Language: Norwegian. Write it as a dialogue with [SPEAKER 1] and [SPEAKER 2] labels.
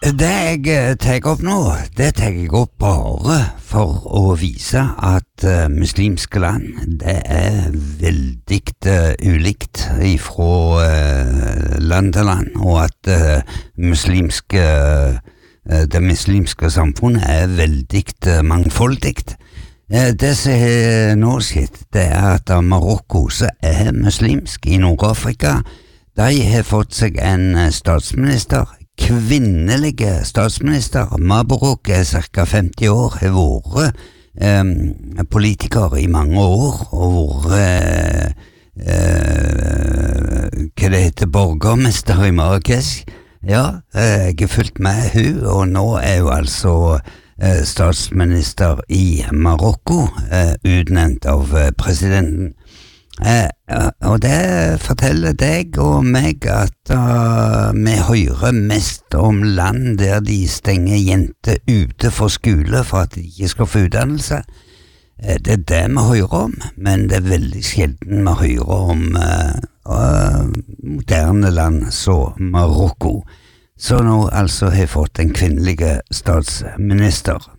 [SPEAKER 1] Det jeg tar opp nå, det tar jeg opp bare for å vise at muslimske land, det veldig ulikt ifra land til land, og at det muslimske samfunnet veldig mangfoldigt. Det som nå skjedd, det at Marokko så muslimsk i Nord-Afrika. De har fått seg en statsminister, kvinnelige statsminister. Mabruk cirka 50 år, har vært politiker i mange år, og vært hva det heter, borgermester i Marrakesh. Ja, jeg har fulgt med hun, og nå hun altså statsminister i Marokko, utnevnt av presidenten. Og det forteller deg og meg at vi hører mest om land der de stenger jenter ute for skole for at de ikke skal få utdannelse. Det det vi hører om, men det veldig sjelden vi hører om moderne land som Marokko. Så nå altså har fått en kvinnelig statsminister.